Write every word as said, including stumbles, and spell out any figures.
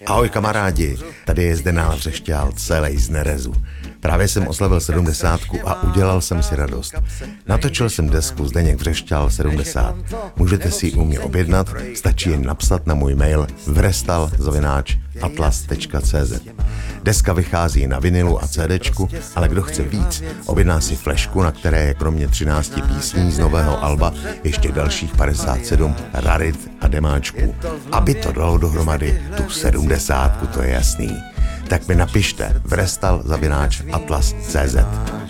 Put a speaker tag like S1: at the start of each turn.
S1: Ahoj kamarádi, tady je Zdenál Vřešťál, celej z nerezu. Právě jsem oslavil sedmdesátku a udělal jsem si radost. Natočil jsem desku Zdeněk Vřešťál sedmdesát. Můžete si ji u mě objednat, stačí jen napsat na můj mail vrestal zavináč atlas tečka cé zet. Deska vychází na vinilu a CDčku, ale kdo chce víc, objedná si flešku, na které je kromě třinácti písní z nového alba ještě dalších padesát sedm rarit a demáčků. Aby to dalo dohromady tu sedmdesátku, to je jasný. Tak mi napište vrestal zavináč atlas tečka cé zet.